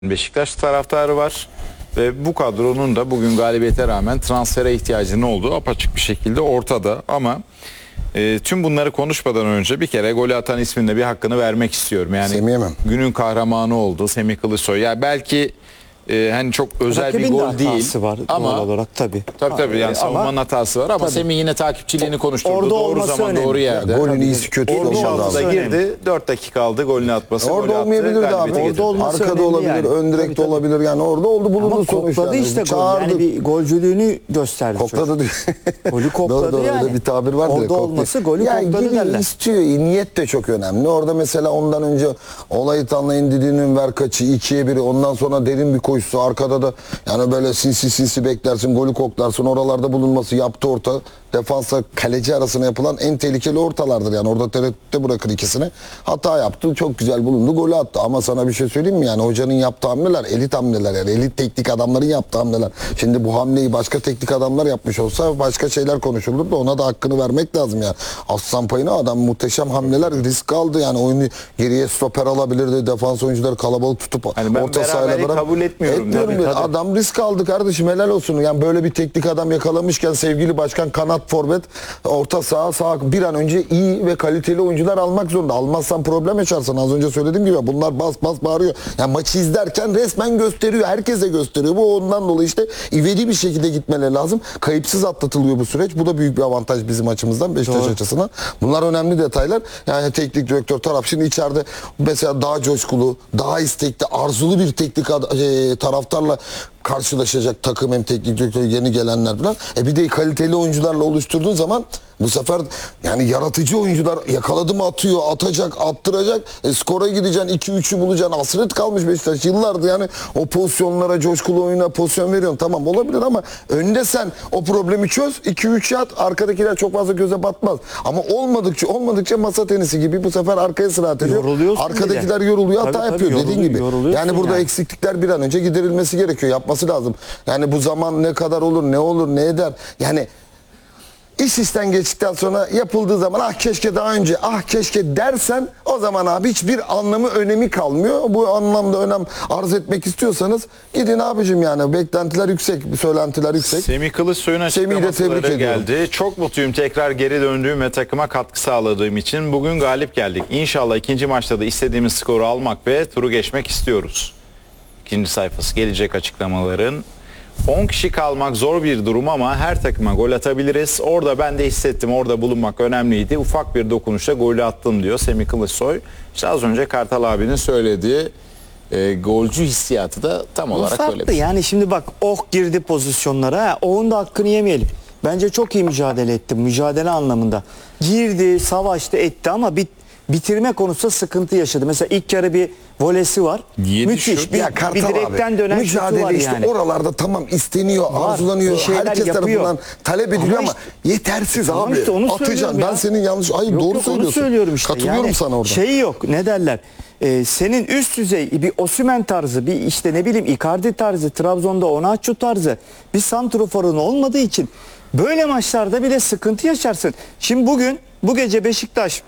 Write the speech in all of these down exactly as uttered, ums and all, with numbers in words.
Beşiktaş taraftarı var ve bu kadronun da bugün galibiyete rağmen transfere ihtiyacının olduğu apaçık bir şekilde ortada. Ama e, tüm bunları konuşmadan önce bir kere golü atan isminde bir hakkını vermek istiyorum. Yani Semih'e mi? günün kahramanı oldu Semih Kılıçsoy. Ya yani belki e, hani çok özel Rakibin bir de gol değil hatası var ama doğal olarak tabii. tabii tabii yani Ama- savunmanın hatası var ama tabii. Semih yine takipçiliğini konuşturdu. Orada Doğru olması zaman önemli. doğru yerde. Ya, golün iyisi kötüsü Orada olmaz olması abi. da önemli. girdi. dört dakika aldı golünü atması. Orada golü attı, olmayabilir de abi. galibiyeti Orada getirdi. olması Arkada önemli olabilir, yani. ön direkte Tabii, tabii. olabilir. Yani orada oldu bulundu Ama sonuçta. kokladı Yani. işte gol. Çağırdı. Yani bir golcülüğünü gösterdi. Kokladı diyor. Golü kokladı Doğru, doğru, yani. öyle bir tabir var. Orada direkt, kokluyor. olması golü ya, kokladı giriyor, derler. istiyor. Niyet de çok önemli. Orada mesela ondan önce olayı tanlayın dediğinin ver kaçı ikiye biri. Ondan sonra derin bir koşusu. Arkada da yani böyle sinsi sinsi beklersin. Golü koklarsın. Oralarda bulunması yaptı orta. Defansla kaleci arasına yapılan en tehlikeli ortalardır. Yani orada tereddütte bırakır ikisini. Hata yaptı. Çok güzel bulundu. Golü attı. Ama sana bir şey söyleyeyim mi? Yani hocanın yaptığı hamleler elit hamleler. Yani elit teknik adamların yaptığı hamleler. Şimdi bu hamleyi başka teknik adamlar yapmış olsa başka şeyler konuşulur da ona da hakkını vermek lazım yani. Aslan payına adam muhteşem hamleler risk aldı. Yani oyunu geriye stoper alabilirdi. Defans oyuncuları kalabalık tutup Yani ben orta sahayla beraberliği bırak. kabul etmiyorum. Etmiyorum. Tabii, dedi. tabii. Adam risk aldı kardeşim, helal olsun. Yani böyle bir teknik adam yakalamışken sevgili başkan kanat forvet orta saha sağ bir an önce iyi ve kaliteli oyuncular almak zorunda. Almazsan problem yaşarsın. Az önce söylediğim gibi bunlar bas bas bağırıyor. Yani maçı izlerken resmen gösteriyor. Herkese gösteriyor. Bu ondan dolayı işte ivedi bir şekilde gitmeleri lazım. Kayıpsız atlatılıyor bu süreç. Bu da büyük bir avantaj bizim açımızdan, Beşiktaş Doğru. açısından. Bunlar önemli detaylar. Yani teknik direktör taraf şimdi içeride mesela daha coşkulu, daha istekli, arzulu bir teknik ad- e, taraftarla karşılaşacak takım, hem teknik direktör yeni gelenler falan. E bir de kaliteli oyuncularla oluşturduğun zaman bu sefer yani yaratıcı oyuncular yakaladı mı atıyor, atacak, attıracak. E skora gideceksin, iki üçü bulacaksın. Hasret kalmış Beşiktaş yıllardır yani o pozisyonlara, coşkulu oyuna pozisyon veriyorsun. Tamam olabilir ama önde sen o problemi çöz, iki üç yat, arkadakiler çok fazla göze batmaz. Ama olmadıkça olmadıkça masa tenisi gibi bu sefer arkaya sıra ediyor. Yoruluyorsun Arkadakiler bile. yoruluyor, Tabii, hata tabii, yapıyor dediğin yorulu- gibi. yoruluyorsun Yani burada yani. eksiklikler bir an önce giderilmesi gerekiyor. Yapması lazım. Yani bu zaman ne kadar olur, ne olur, ne eder? Yani iş işten geçtikten sonra yapıldığı zaman ah keşke daha önce, ah keşke dersen o zaman abi hiçbir anlamı, önemi kalmıyor. Bu anlamda önem arz etmek istiyorsanız gidin abicim yani. Beklentiler yüksek, söylentiler yüksek. Semih Kılıçsoy'un Semih'i de tebrik açıklamaları ediyorum. geldi. Çok mutluyum tekrar geri döndüğüm ve takıma katkı sağladığım için. Bugün galip geldik. İnşallah ikinci maçta da istediğimiz skoru almak ve turu geçmek istiyoruz. İkinci sayfası gelecek açıklamaların. on kişi kalmak zor bir durum ama her takıma gol atabiliriz. Orada ben de hissettim, orada bulunmak önemliydi. Ufak bir dokunuşla golü attım diyor Semih Kılıçsoy. İşte az önce Kartal abinin söylediği e, golcü hissiyatı da tam Bu olarak öyle farklı bir şey. yani şimdi bak oh girdi pozisyonlara. Ha, Oh'un da hakkını yemeyelim. Bence çok iyi mücadele etti. Mücadele anlamında. Girdi, savaştı, etti ama bit, bitirme konusunda sıkıntı yaşadı. Mesela ilk yarı bir volesi var. Yedi Müthiş. şut. Bir, Ya Kartal bir direkten abi, dönen şutu mücadele var işte yani. oralarda tamam isteniyor, Var, arzulanıyor, bir şeyler herkes yapıyor. tarafından talep ediliyor Ama ama, işte- yetersiz Tamam abi. işte onu Atacaksın. söylüyorum Ben ya. senin yanlış, hayır Yok, doğru yok, söylüyorsun. Onu söylüyorum işte. Katılıyorum yani sana orada. Şey yok ne derler. Ee, senin üst düzey bir Osimhen tarzı, bir işte ne bileyim Icardi tarzı, Trabzon'da Onaçu tarzı bir santroforun olmadığı için böyle maçlarda bile sıkıntı yaşarsın. Şimdi bugün bu gece Beşiktaş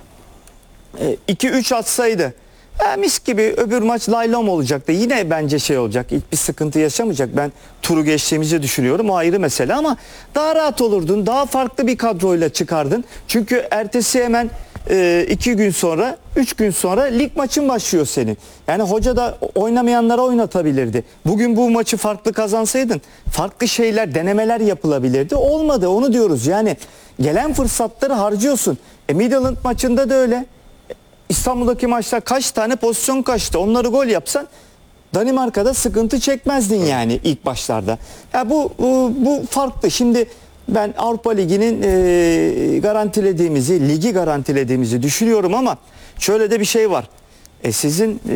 iki üç atsaydı e, mis gibi öbür maç laylom olacaktı. Yine bence şey olacak. İlk bir sıkıntı yaşamayacak. Ben turu geçtiğimizi düşünüyorum. O ayrı mesele ama daha rahat olurdun. Daha farklı bir kadroyla çıkardın. Çünkü ertesi hemen e, iki gün sonra, üç gün sonra lig maçın başlıyor senin. Yani hoca da oynamayanlara oynatabilirdi. Bugün bu maçı farklı kazansaydın farklı şeyler, denemeler yapılabilirdi. Olmadı. Onu diyoruz. Yani gelen fırsatları harcıyorsun. E Midland maçında da öyle. İstanbul'daki maçta kaç tane pozisyon kaçtı? Onları gol yapsan Danimarka'da sıkıntı çekmezdin yani ilk başlarda. Ya bu bu, bu farklı. Şimdi ben Avrupa Ligi'nin e, garantilediğimizi, ligi garantilediğimizi düşünüyorum ama şöyle de bir şey var. E sizin e,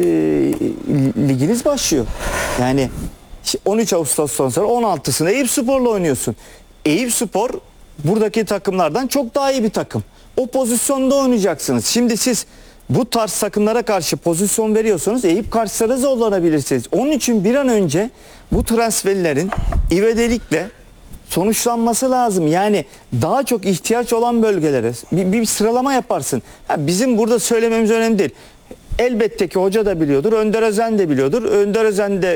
liginiz başlıyor. Yani on üç Ağustos'tan sonra on altısında Eyüpspor'la oynuyorsun. Eyüpspor buradaki takımlardan çok daha iyi bir takım. O pozisyonda oynayacaksınız. Şimdi siz bu tarz takımlara karşı pozisyon veriyorsanız Eyüp karşısında zorlanabilirsiniz. Onun için bir an önce bu transferlerin ivedilikle sonuçlanması lazım. Yani daha çok ihtiyaç olan bölgelere bir, bir sıralama yaparsın. Ha, bizim burada söylememiz önemli değil. elbette ki hoca da biliyordur, Önder Özen de biliyordur. Önder Özen de